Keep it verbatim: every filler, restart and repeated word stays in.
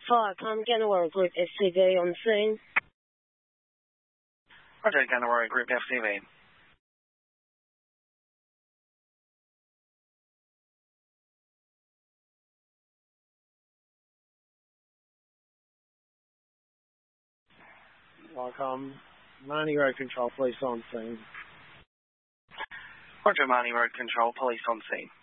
five, come Ganawara Group S C V on scene. Roger, Ganawara Group F C V. Welcome. Marnie Road Control, Police on scene. Roger, Marnie Road Control, Police on scene.